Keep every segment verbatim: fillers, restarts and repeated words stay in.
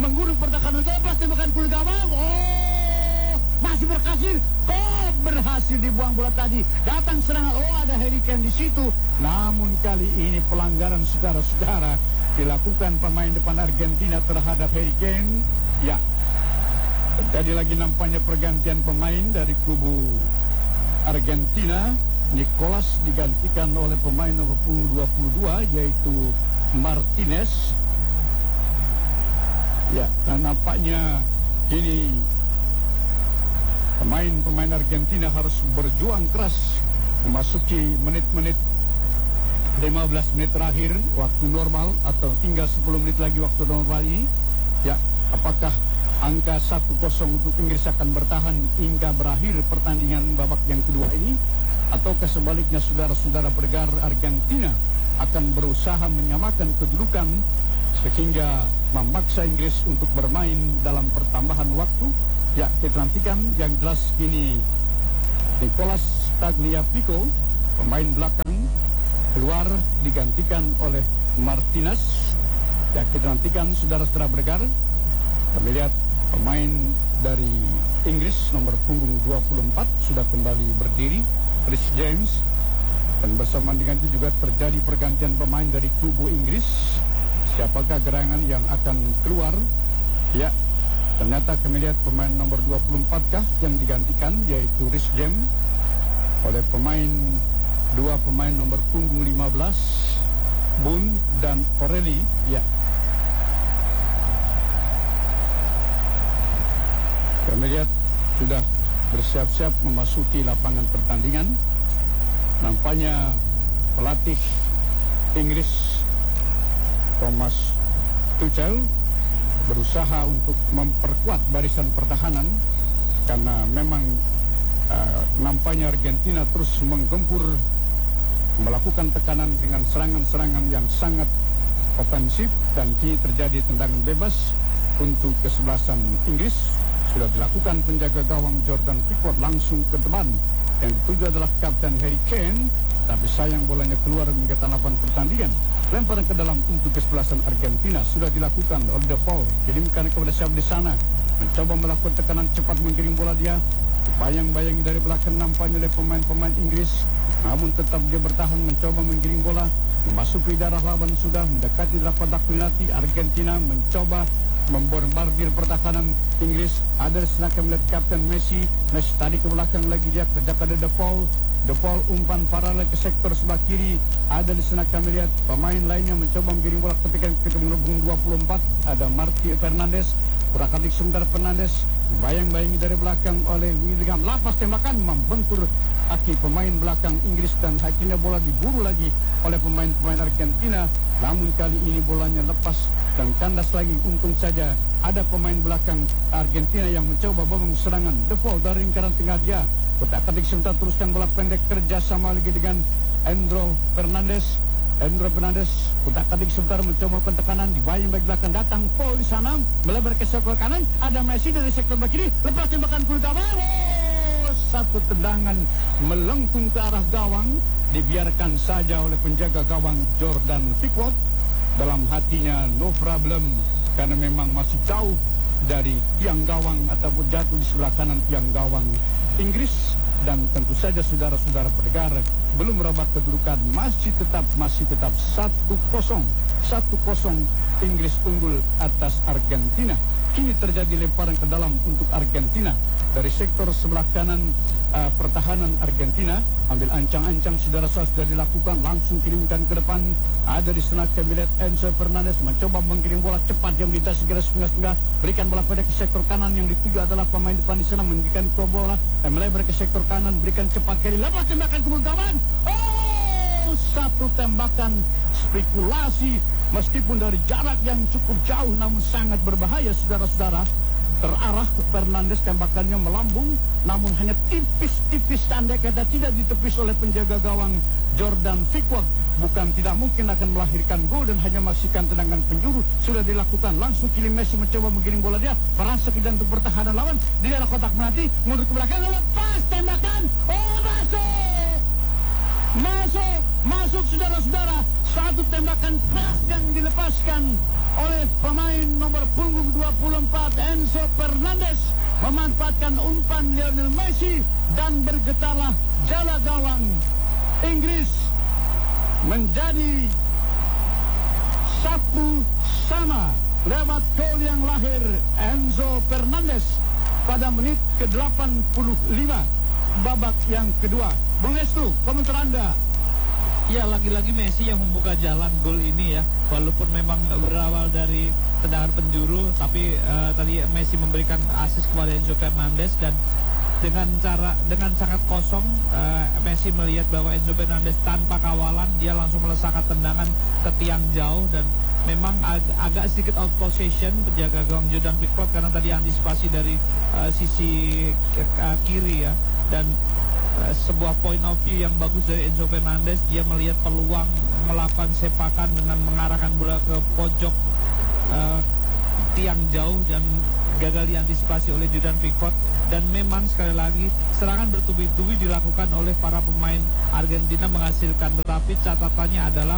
menggurung pertahanan lepas tembakan kulit gawang. Oh, masih berhasil. Oh, berhasil dibuang bola tadi. Datang serangan. Oh, ada Harry Kane di situ. Namun kali ini pelanggaran saudara-saudara dilakukan pemain depan Argentina terhadap Harry Kane. Ya, terjadi lagi nampaknya pergantian pemain dari kubu Argentina. Nicolas digantikan oleh pemain nomor punggung dua puluh dua yaitu Martinez. Ya, dan nampaknya kini pemain-pemain Argentina harus berjuang keras memasuki menit-menit lima belas menit terakhir waktu normal atau tinggal sepuluh menit lagi waktu normal ini. Ya, apakah angka satu kosong untuk Inggris akan bertahan hingga berakhir pertandingan babak yang kedua ini, ataukah sebaliknya saudara-saudara pendengar, Argentina akan berusaha menyamakan kedudukan sehingga memaksa Inggris untuk bermain dalam pertambahan waktu? Ya, kita nantikan. Yang jelas kini Nicolas Tagliafico, pemain belakang, keluar digantikan oleh Martinez. Ya, kita nantikan saudara-saudara bergar. Kami lihat pemain dari Inggris nomor punggung dua puluh empat sudah kembali berdiri, Chris James. Dan bersama dengan itu juga terjadi pergantian pemain dari kubu Inggris. Siapakah gerangan yang akan keluar? Ya, ternyata kami lihat pemain nomor dua puluh empat kah yang digantikan, yaitu Chris James, oleh pemain dua pemain nomor punggung lima belas, Boone dan O'Reilly. Ya, kami lihat sudah bersiap-siap memasuki lapangan pertandingan. Nampaknya pelatih Inggris Thomas Tuchel berusaha untuk memperkuat barisan pertahanan karena memang uh, nampaknya Argentina terus menggempur, melakukan tekanan dengan serangan-serangan yang sangat ofensif, dan kini terjadi tendangan bebas untuk kesebelasan Inggris. Sudah dilakukan penjaga gawang Jordan Pickford langsung ke depan. Yang dituju adalah Kapten Harry Kane, tapi sayang bolanya keluar hingga tanapan pertandingan. Lemparan ke dalam untuk kesebelasan Argentina sudah dilakukan oleh De Paul. Kirimkan kepada siapa di sana, mencoba melakukan tekanan cepat menggiring bola dia. Bayang-bayangi dari belakang nampaknya oleh pemain-pemain Inggris, namun tetap dia bertahan mencoba menggiring bola memasuki darah lawan. Sudah mendekati darah kotak penalti. Argentina mencoba membombardir pertahanan Inggris. Ada di sana kami melihat Kapten Messi. Messi tadi ke belakang lagi, dia kerja pada De Paul. De Paul umpan paralel ke sektor sebelah kiri. Ada di sana kami lihat pemain lainnya mencoba menggiring bola ketika ketemu dua puluh empat. Ada Marti Fernandes. Kurang sebentar Fernandes bayang-bayangi dari belakang oleh William. Lapas tembakan membentur kaki pemain belakang Inggris dan akhirnya bola diburu lagi oleh pemain-pemain Argentina. Namun kali ini bolanya lepas dan kandas lagi. Untung saja ada pemain belakang Argentina yang mencoba membangun serangan. De Paul dari lingkaran tengah dia. Kotak-katik sebentar teruskan bola pendek kerjasama lagi dengan Endro Fernandes. Endro Fernandes kotak-katik sebentar mencoba melakukan tekanan di bayang baik belakang. Datang Paul di sana melebar ke sektor kanan. Ada Messi dari sektor kiri. Lepas tembakan kulit gawang. Oh, satu tendangan melengkung ke arah gawang. Dibiarkan saja oleh penjaga gawang Jordan Pickford. Dalam hatinya no problem, karena memang masih jauh dari tiang gawang ataupun jatuh di sebelah kanan tiang gawang Inggris. Dan tentu saja saudara-saudara pendengar, belum merubah kedudukan, masih tetap masih tetap satu kosong. satu kosong Inggris unggul atas Argentina. Kini terjadi lemparan ke dalam untuk Argentina dari sektor sebelah kanan. Uh, pertahanan Argentina ambil ancang-ancang, saudara-saudara sudah dilakukan, langsung kirimkan ke depan. Ada di sana Kemilet Enzo Fernandes mencoba mengirim bola cepat yang melintasi garis tengah-tengah, berikan bola pada ke sektor kanan. Yang dituju adalah pemain depan di sana, memberikan ke bola eh, melebar ke sektor kanan, berikan cepat kali, lepas tembakan ke gawang. Oh, satu tembakan spekulasi meskipun dari jarak yang cukup jauh, namun sangat berbahaya saudara-saudara. Terarah ke Fernandes, tembakannya melambung, namun hanya tipis-tipis, tanda kata tidak ditepis oleh penjaga gawang Jordan Pickford. Bukan tidak mungkin akan melahirkan gol dan hanya menyaksikan tendangan penjuru. Sudah dilakukan, langsung kili Messi mencoba menggiring bola dia, merasa untuk pertahanan lawan. Di dalam kotak penalti, mundur ke belakang, lepas tembakan. Oh, masuk! Masuk, masuk saudara-saudara. Satu tembakan keras yang dilepaskan oleh pemain nomor punggung dua puluh empat Enzo Fernandez, memanfaatkan umpan Lionel Messi dan bergetarlah jala gawang. Inggris menjadi satu sama lewat gol yang lahir Enzo Fernandez pada menit ke delapan puluh lima babak yang kedua. Bung Estu, komentar Anda? Ya, lagi-lagi Messi yang membuka jalan gol ini ya. Walaupun memang berawal dari tendangan penjuru, tapi uh, tadi Messi memberikan assist kepada Enzo Fernandez, dan dengan cara dengan sangat kosong uh, Messi melihat bahwa Enzo Fernandez tanpa kawalan dia langsung melesakkan tendangan ke tiang jauh, dan memang ag agak sedikit out possession penjaga gawang Jordan Pickford karena tadi antisipasi dari uh, sisi uh, kiri ya, dan uh, sebuah point of view yang bagus dari Enzo Fernandez. Dia melihat peluang melakukan sepakan dengan mengarahkan bola ke pojok uh, tiang jauh dan gagal diantisipasi oleh Jordan Pickford. Dan memang sekali lagi serangan bertubi-tubi dilakukan oleh para pemain Argentina menghasilkan, tetapi catatannya adalah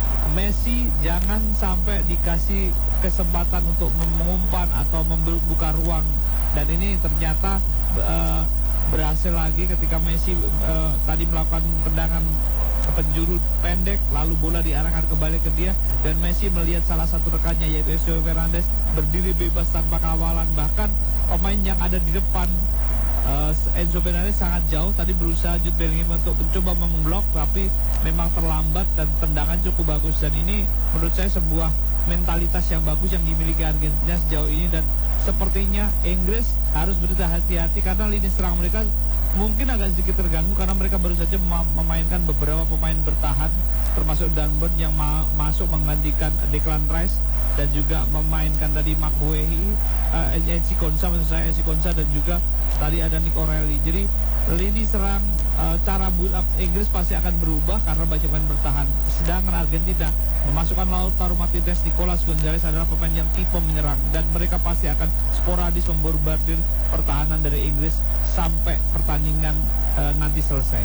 Messi jangan sampai dikasih kesempatan untuk mengumpan atau membuka ruang, dan ini ternyata uh, berhasil lagi ketika Messi uh, tadi melakukan tendangan penjuru pendek, lalu bola diarahkan kembali ke dia, dan Messi melihat salah satu rekannya yaitu Enzo Fernandez berdiri bebas tanpa kawalan. Bahkan pemain yang ada di depan uh, Enzo Fernandez sangat jauh, tadi berusaha Jude Bellingham untuk mencoba memblok, tapi memang terlambat dan tendangan cukup bagus. Dan ini menurut saya sebuah mentalitas yang bagus yang dimiliki Argentina sejauh ini, dan sepertinya Inggris harus berhati-hati karena lini serang mereka mungkin agak sedikit terganggu karena mereka baru saja memainkan beberapa pemain bertahan, termasuk Dunburn yang ma masuk menggantikan Declan Rice, dan juga memainkan tadi Mark Guehi, uh, Enzi Konsa maksud saya Enzi Konsa, dan juga tadi ada Nick O'Reilly. Jadi lini serang uh, cara build up Inggris pasti akan berubah karena banyak pemain bertahan. Sedangkan Argentina memasukkan Lautaro Martinez, Nicolas Gonzalez adalah pemain yang tipe menyerang, dan mereka pasti akan sporadis membombardir pertahanan dari Inggris sampai pertandingan uh, nanti selesai.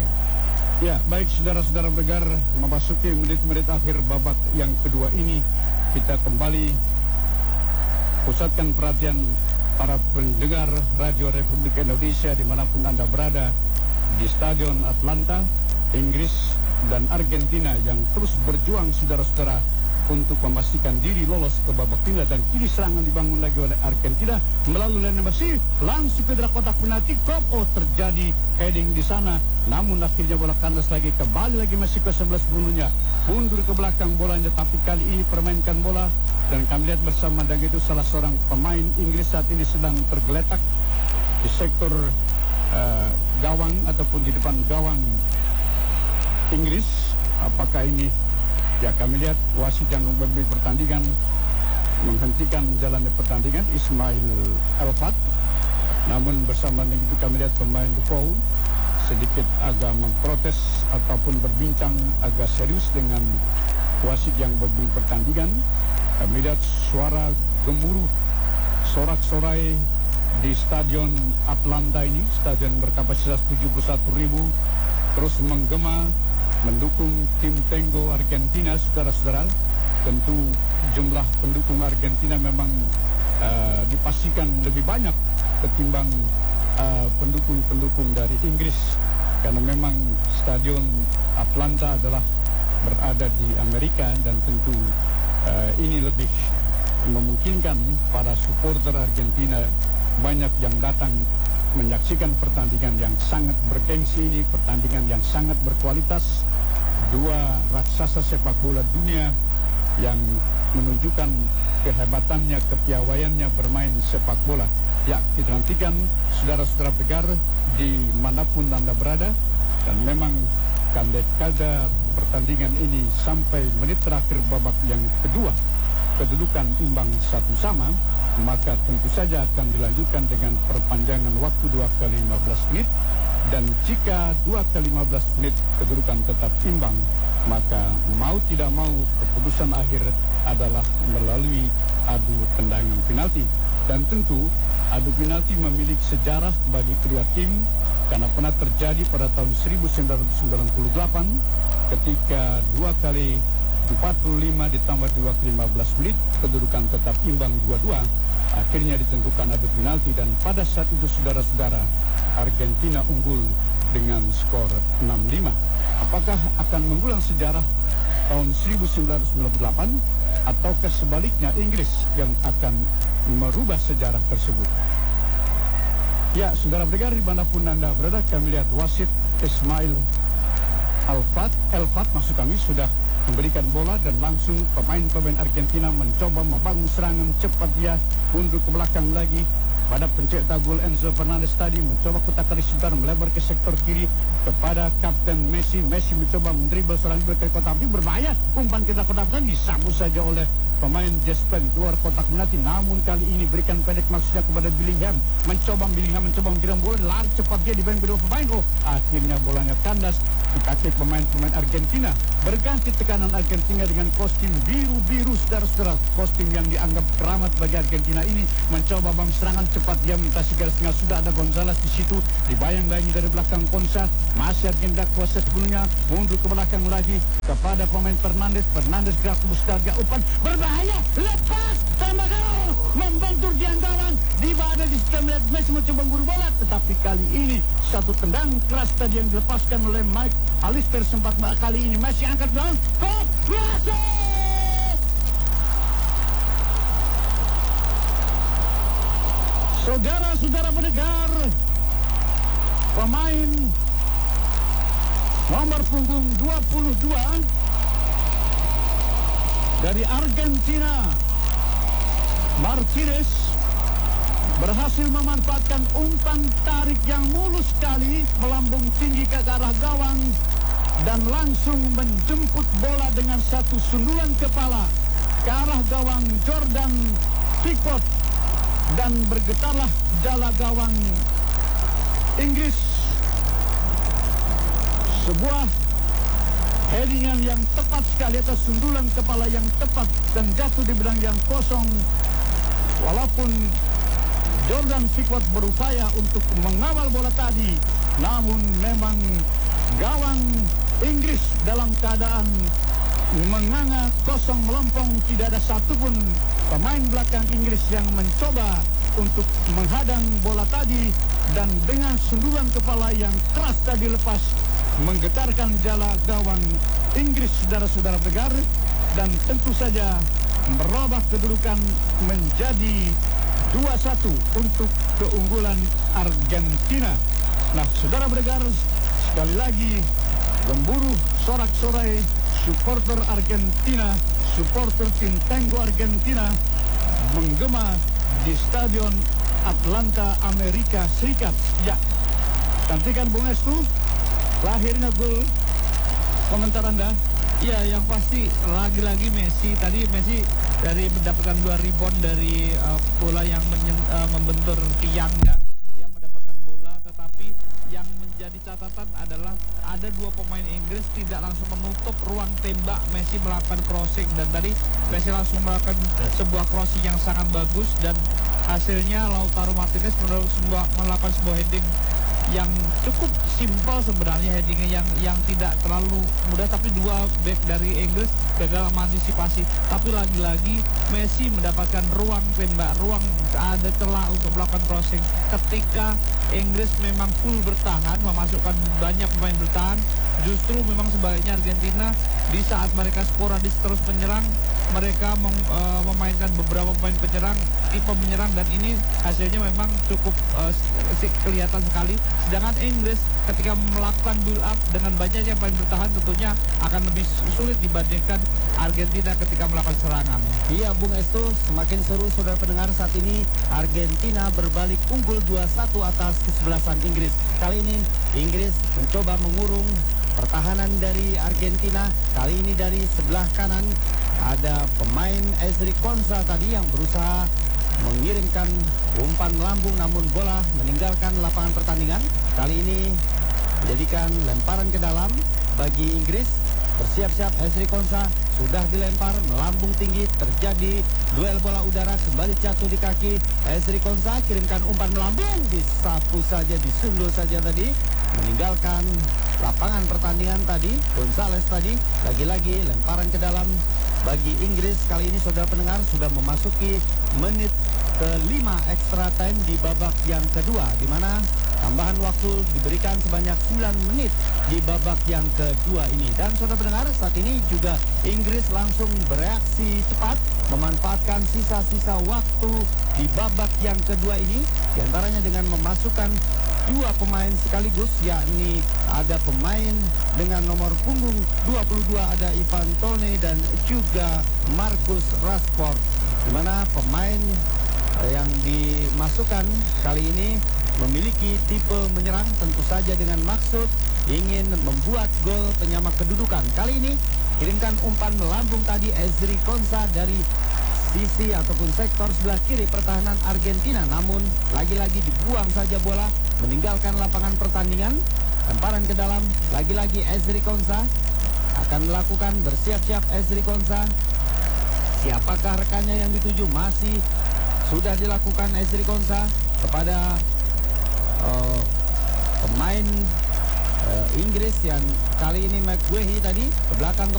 Ya, baik saudara-saudara pendengar, memasuki menit-menit akhir babak yang kedua ini, kita kembali pusatkan perhatian para pendengar Radio Republik Indonesia dimanapun Anda berada di Stadion Atlanta, Inggris dan Argentina yang terus berjuang saudara-saudara untuk memastikan diri lolos ke babak final. Dan kini serangan dibangun lagi oleh Argentina melalui Lionel Messi, langsung ke dalam kotak penalti. Kop, oh terjadi heading di sana, namun akhirnya bola kandas lagi, kembali lagi Messi ke sebelah bunuhnya, mundur ke belakang bolanya, tapi kali ini permainkan bola. Dan kami lihat bersama, dan itu salah seorang pemain Inggris saat ini sedang tergeletak di sektor uh, gawang ataupun di depan gawang Inggris. Apakah ini, ya kami lihat wasit yang memberi pertandingan menghentikan jalannya pertandingan, Ismail Elfat. Namun bersama dengan itu kami lihat pemain Defoe sedikit agak memprotes ataupun berbincang agak serius dengan wasit yang memberi pertandingan. Kami lihat suara gemuruh sorak-sorai di Stadion Atlanta ini, stadion berkapasitas tujuh puluh satu ribu, terus menggema mendukung tim Tango Argentina, saudara-saudara. Tentu jumlah pendukung Argentina memang uh, dipastikan lebih banyak ketimbang pendukung-pendukung uh, dari Inggris, karena memang Stadion Atlanta adalah berada di Amerika, dan tentu uh, ini lebih memungkinkan para supporter Argentina banyak yang datang menyaksikan pertandingan yang sangat bergengsi ini, pertandingan yang sangat berkualitas. Dua raksasa sepak bola dunia yang menunjukkan kehebatannya, kepiawaiannya bermain sepak bola. Ya, kita nantikan saudara-saudara pendengar dimanapun Anda berada. Dan memang kada pertandingan ini sampai menit terakhir babak yang kedua, kedudukan imbang satu sama, maka tentu saja akan dilanjutkan dengan perpanjangan waktu dua kali lima belas menit. Dan jika dua kali lima belas menit kedudukan tetap imbang, maka mau tidak mau keputusan akhir adalah melalui adu tendangan penalti. Dan tentu adu penalti memiliki sejarah bagi kedua tim, karena pernah terjadi pada tahun seribu sembilan ratus sembilan puluh delapan ketika dua kali empat puluh lima ditambah dua ke lima belas menit, kedudukan tetap imbang dua dua. Akhirnya ditentukan adu penalti dan pada saat itu saudara-saudara, Argentina unggul dengan skor enam lima. Apakah akan mengulang sejarah tahun seribu sembilan ratus sembilan puluh delapan ataukah sebaliknya Inggris yang akan merubah sejarah tersebut? Ya, saudara pendengar dimanapun Anda berada, kami lihat wasit Ismail Alfat, Elfat maksud kami sudah memberikan bola dan langsung pemain-pemain Argentina mencoba membangun serangan cepat. Dia mundur ke belakang lagi pada pencetak gol Enzo Fernandez tadi mencoba kotak-kali sebentar melebar ke sektor kiri kepada Kapten Messi. Messi mencoba mendribel serangan ke kotak tapi berbahaya, umpan ke kotak penalti disapu saja oleh pemain Jasper keluar kotak penalti. Namun kali ini berikan pendek maksudnya kepada Bellingham, mencoba Bellingham mencoba mengirim bola, lari cepat dia dibanding kedua pemain. Oh, akhirnya bolanya kandas di kaki pemain-pemain Argentina. Berganti tekanan Argentina dengan kostum biru-biru, saudara-saudara. Kostum yang dianggap keramat bagi Argentina ini mencoba bang serangan cepat, dia melintasi garis tengah. Sudah ada Gonzalez di situ, dibayang-bayangi dari belakang Konsa. Masih Argentina kuasa sepenuhnya, mundur ke belakang lagi kepada pemain Fernandez. Fernandez gerak mustaga umpan berbahaya, lepas sama gol, membentur tiang gawang. Di bawah di sekitar melihat Messi mencoba memburu bola, tetapi kali ini satu tendang keras tadi yang dilepaskan oleh Mike Alister sempat kali ini Messi angkat gawang, gol masuk. Saudara-saudara pendengar, pemain nomor punggung dua puluh dua dari Argentina, Martinez, berhasil memanfaatkan umpan tarik yang mulus sekali melambung tinggi ke arah gawang dan langsung menjemput bola dengan satu sundulan kepala ke arah gawang Jordan Pickford dan bergetarlah jala gawang Inggris. Sebuah headingan yang tepat sekali atas sundulan kepala yang tepat dan jatuh di bidang yang kosong. Walaupun Jordan Pickford berupaya untuk mengawal bola tadi, namun memang gawang Inggris dalam keadaan menganga kosong melompong. Tidak ada satupun pemain belakang Inggris yang mencoba untuk menghadang bola tadi, dan dengan sundulan kepala yang keras tadi lepas menggetarkan jala gawang Inggris, saudara-saudara pendengar, dan tentu saja merubah kedudukan menjadi dua satu untuk keunggulan Argentina. Nah, saudara pendengar, sekali lagi gemuruh sorak-sorai supporter Argentina, supporter tim Tango Argentina menggema di Stadion Atlanta, Amerika Serikat. Ya, nantikan Bung Estu lahirnya gol, komentar Anda. Ya, yang pasti lagi-lagi Messi tadi Messi dari mendapatkan dua rebound dari uh, bola yang menyen, uh, membentur tiang ya. Dia mendapatkan bola, tetapi yang menjadi catatan adalah ada dua pemain Inggris tidak langsung menutup ruang tembak Messi melakukan crossing, dan tadi Messi langsung melakukan sebuah crossing yang sangat bagus dan hasilnya Lautaro Martinez melakukan sebuah heading yang cukup simpel sebenarnya, headingnya yang yang tidak terlalu mudah, tapi dua back dari Inggris gagal mengantisipasi. Tapi lagi-lagi Messi mendapatkan ruang tembak, ruang ada celah untuk melakukan crossing. Ketika Inggris memang full bertahan, memasukkan banyak pemain bertahan, justru memang sebaliknya Argentina di saat mereka sporadis terus menyerang, mereka mem, uh, memainkan beberapa pemain penyerang, tipe menyerang, dan ini hasilnya memang cukup uh, kelihatan sekali. Sedangkan Inggris ketika melakukan build up dengan banyaknya pemain bertahan tentunya akan lebih sulit dibandingkan Argentina ketika melakukan serangan. Iya, Bung Estu, semakin seru saudara pendengar. Saat ini Argentina berbalik unggul dua satu atas kesebelasan Inggris. Kali ini Inggris mencoba mengurung pertahanan dari Argentina. Kali ini dari sebelah kanan ada pemain Ezri Konsa tadi yang berusaha mengirimkan umpan lambung, namun bola meninggalkan lapangan pertandingan. Kali ini menjadikan lemparan ke dalam bagi Inggris. Bersiap-siap Ezri Konsa, sudah dilempar melambung tinggi, terjadi duel bola udara, kembali jatuh di kaki Ezri Konsa, kirimkan umpan melambung, disapu saja, disundul saja tadi, meninggalkan lapangan pertandingan tadi. Gonzales tadi lagi-lagi lemparan ke dalam bagi Inggris. Kali ini saudara pendengar sudah memasuki menit kelima extra time di babak yang kedua, di mana tambahan waktu diberikan sebanyak sembilan menit di babak yang kedua ini. Dan saudara pendengar, saat ini juga Inggris langsung bereaksi cepat memanfaatkan sisa-sisa waktu di babak yang kedua ini, diantaranya dengan memasukkan dua pemain sekaligus, yakni ada pemain dengan nomor punggung dua puluh dua, ada Ivan Toney dan juga Marcus Rashford, di mana pemain yang dimasukkan kali ini memiliki tipe menyerang, tentu saja dengan maksud ingin membuat gol penyamak kedudukan. Kali ini kirimkan umpan melambung tadi Ezri Konsa dari sisi ataupun sektor sebelah kiri pertahanan Argentina, namun lagi-lagi dibuang saja bola meninggalkan lapangan pertandingan. Lemparan ke dalam, lagi-lagi Ezri Konsa akan melakukan, bersiap-siap Ezri Konsa. Siapakah rekannya yang dituju? Masih sudah dilakukan Ezri Konsa kepada uh, pemain uh, Inggris yang kali ini McGuehi tadi ke belakang.